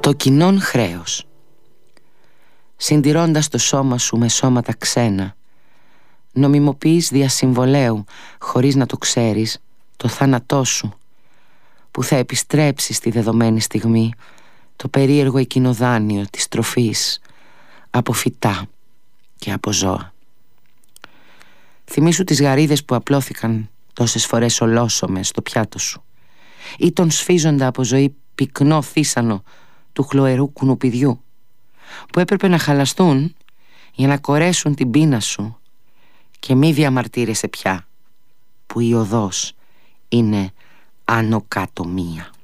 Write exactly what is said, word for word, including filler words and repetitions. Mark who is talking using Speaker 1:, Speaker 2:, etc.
Speaker 1: Το κοινόν χρέος. Συντηρώντας το σώμα σου με σώματα ξένα, νομιμοποιείς δια συμβολέου, χωρίς να το ξέρεις, το θάνατό σου, που θα επιστρέψει στη δεδομένη στιγμή το περίεργο εκείνο δάνειο της τροφής από φυτά και από ζώα. Θυμήσου τις γαρίδες που απλώθηκαν τόσες φορές ολόσωμες στο πιάτο σου, ή τον σφίζοντα από ζωή πυκνό θύσανο του χλωερού κουνουπιδιού, που έπρεπε να χαλαστούν για να κορέσουν την πείνα σου, και μη διαμαρτύρεσαι πια που η οδός είναι άνω κάτω μία.